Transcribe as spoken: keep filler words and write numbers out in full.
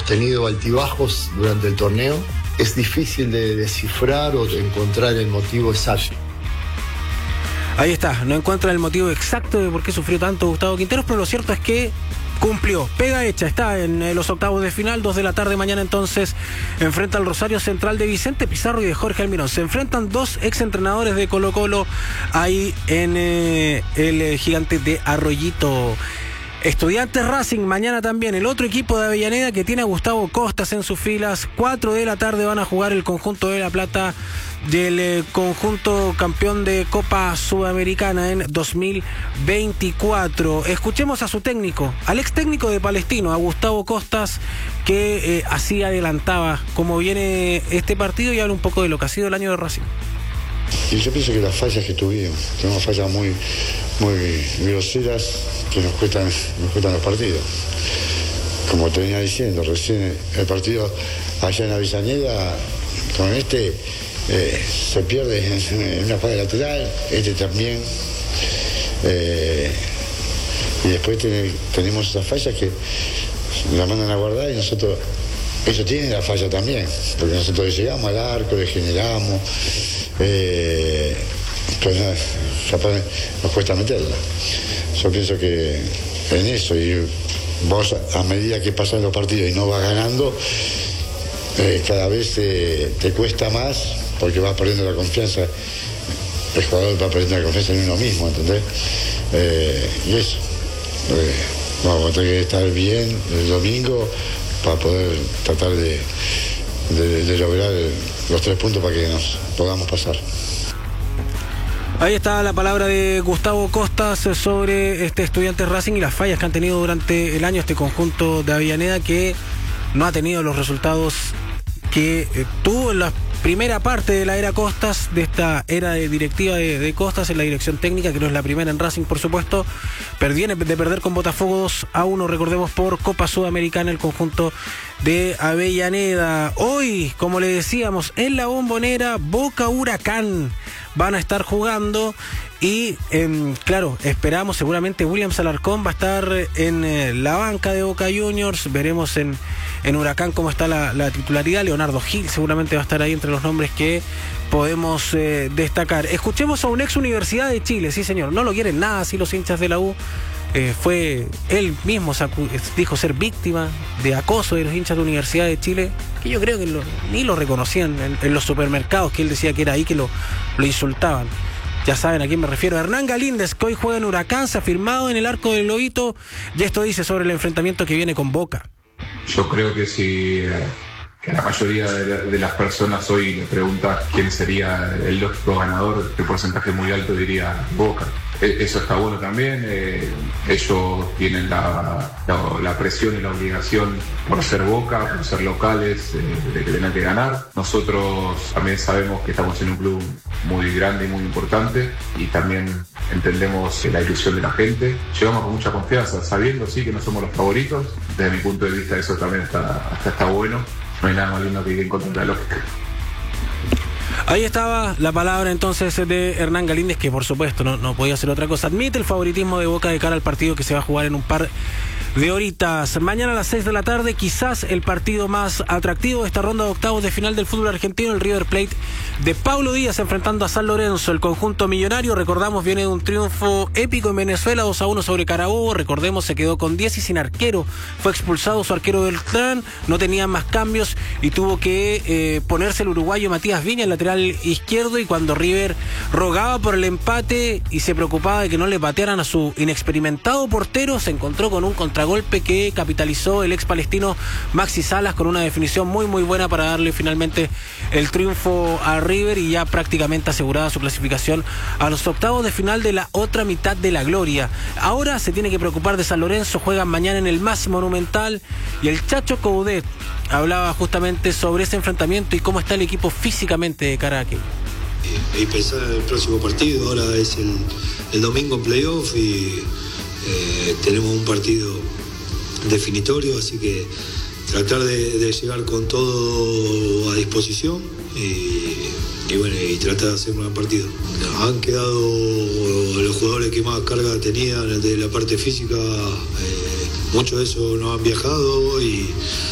tenido altibajos durante el torneo. Es difícil de descifrar o de encontrar el motivo exacto. Ahí está, no encuentra el motivo exacto de por qué sufrió tanto Gustavo Quinteros, pero lo cierto es que cumplió, pega hecha, está en los octavos de final, dos de la tarde mañana entonces enfrenta al Rosario Central de Vicente Pizarro y de Jorge Almirón. Se enfrentan dos exentrenadores de Colo Colo ahí en eh, el gigante de Arroyito. Estudiantes Racing, mañana también el otro equipo de Avellaneda que tiene a Gustavo Costas en sus filas. Cuatro de la tarde van a jugar el conjunto de La Plata del eh, conjunto campeón de Copa Sudamericana en dos mil veinticuatro. Escuchemos a su técnico, al ex técnico de Palestino, a Gustavo Costas, que eh, así adelantaba cómo viene este partido y habla un poco de lo que ha sido el año de Racing. Y yo pienso que las fallas que tuvimos, tenemos fallas muy, muy groseras que nos cuestan, nos cuestan los partidos. Como te venía diciendo, recién el partido allá en Avellaneda, con este eh, se pierde en, en una falla lateral, este también. Eh, y después ten, tenemos esas fallas que la mandan a guardar y nosotros, ellos tienen la falla también, porque nosotros llegamos al arco, le generamos. Eh, pues nada, nos cuesta meterla. Yo pienso que en eso, y vos a medida que pasan los partidos y no vas ganando, eh, cada vez eh, te cuesta más porque vas perdiendo la confianza, el jugador va perdiendo la confianza en uno mismo, ¿entendés? Eh, y eso, eh, vamos a tener que estar bien el domingo para poder tratar de, de, de lograr los tres puntos para que nos podamos pasar. Ahí está la palabra de Gustavo Costas sobre este Estudiantes Racing y las fallas que han tenido durante el año este conjunto de Avellaneda, que no ha tenido los resultados que eh, tuvo en la primera parte de la era Costas, de esta era de directiva de, de Costas en la dirección técnica, que no es la primera en Racing, por supuesto. Viene de perder con Botafogo dos a uno, recordemos, por Copa Sudamericana, el conjunto de Avellaneda. Hoy, como le decíamos, en la Bombonera, Boca Huracán van a estar jugando y, eh, claro, esperamos, seguramente Williams Alarcón va a estar en eh, la banca de Boca Juniors. Veremos en, en Huracán cómo está la, la titularidad. Leonardo Gil seguramente va a estar ahí entre los nombres que podemos eh, destacar. Escuchemos a un ex Universidad de Chile, sí señor, no lo quieren nada así los hinchas de la U. Eh, fue él mismo sacu- dijo ser víctima de acoso de los hinchas de Universidad de Chile, que yo creo que lo, ni lo reconocían en, en los supermercados, que él decía que era ahí que lo, lo insultaban. Ya saben a quién me refiero. Hernán Galíndez, que hoy juega en Huracán, se ha firmado en el arco del Lobito, y esto dice sobre el enfrentamiento que viene con Boca. Yo creo que si eh, que la mayoría de, la, de las personas hoy le pregunta quién sería el lógico ganador, qué porcentaje muy alto diría Boca. Eso está bueno también, eh, ellos tienen la, la, la presión y la obligación por ser Boca, por ser locales, eh, de que tienen que ganar. Nosotros también sabemos que estamos en un club muy grande y muy importante y también entendemos la ilusión de la gente. Llegamos con mucha confianza, sabiendo sí que no somos los favoritos. Desde mi punto de vista eso también está, hasta está bueno. No hay nada más lindo que ir en contra de la lógica. Ahí estaba la palabra entonces de Hernán Galíndez, que por supuesto no, no podía hacer otra cosa. Admite el favoritismo de Boca de cara al partido que se va a jugar en un par de horitas. Mañana a las seis de la tarde, quizás el partido más atractivo de esta ronda de octavos de final del fútbol argentino, el River Plate de Paulo Díaz enfrentando a San Lorenzo. El conjunto millonario, recordamos, viene de un triunfo épico en Venezuela, dos a uno sobre Carabobo. Recordemos, se quedó con diez y sin arquero. Fue expulsado su arquero Beltrán, no tenía más cambios y tuvo que eh, ponerse el uruguayo Matías Viña, el lateral izquierdo, y cuando River rogaba por el empate y se preocupaba de que no le patearan a su inexperimentado portero, se encontró con un contragolpe que capitalizó el ex palestino Maxi Salas con una definición muy muy buena para darle finalmente el triunfo a River y ya prácticamente asegurada su clasificación a los octavos de final de la otra mitad de la gloria. Ahora se tiene que preocupar de San Lorenzo, juegan mañana en el Más Monumental y el Chacho Coudet hablaba justamente sobre ese enfrentamiento y cómo está el equipo físicamente de cara a aquello. Y, y pensar en el próximo partido, ahora es el, el domingo en playoff y eh, tenemos un partido definitorio, así que tratar de, de llegar con todo a disposición y, y bueno, y tratar de hacer un buen partido. Han quedado los jugadores que más carga tenían de la parte física, eh, muchos de esos no han viajado y